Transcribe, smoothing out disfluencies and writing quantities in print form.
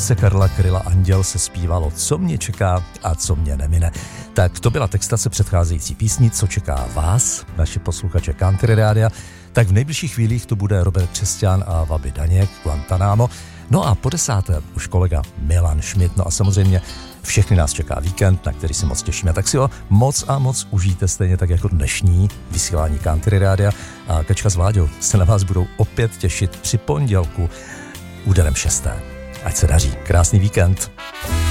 písničce Karla Kryla Anděl se zpívalo Co mě čeká a co mě nemine. Tak to byla textace předcházející písni, co čeká vás, naše posluchače Country Rádia. Tak v nejbližších chvílích to bude Robert Křesťan a Vaby Daněk, Guantanamo. No a po 10. už kolega Milan Schmidt. No a samozřejmě všechny nás čeká víkend, na který se moc těšíme. Tak si ho moc a moc užijte, stejně tak jako dnešní vysílání Country Rádia. A Kačka s Vláďou se na vás budou opět těšit při pondělku úderem 6. Ať se daří. Krásný víkend.